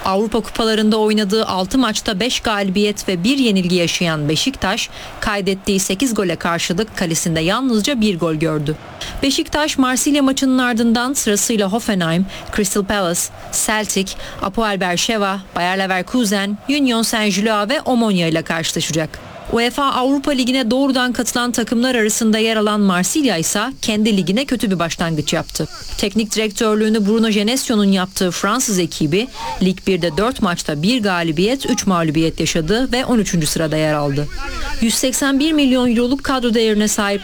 Avrupa kupalarında oynadığı 6 maçta 5 galibiyet ve 1 yenilgi yaşayan Beşiktaş, kaydettiği 8 gole karşılık kalesinde yalnızca 1 gol gördü. Beşiktaş, Marsilya maçının ardından sırasıyla Hoffenheim, Crystal Palace, Celtic, Apoel Berşeva, Bayer Leverkusen, Union Saint-Gilloise ve Omonia ile karşılaşacak. UEFA Avrupa Ligi'ne doğrudan katılan takımlar arasında yer alan Marsilya ise kendi ligine kötü bir başlangıç yaptı. Teknik direktörlüğünü Bruno Genesio'nun yaptığı Fransız ekibi Lig 1'de 4 maçta 1 galibiyet, 3 mağlubiyet yaşadı ve 13. sırada yer aldı. 181 milyon euroluk kadro değerine sahip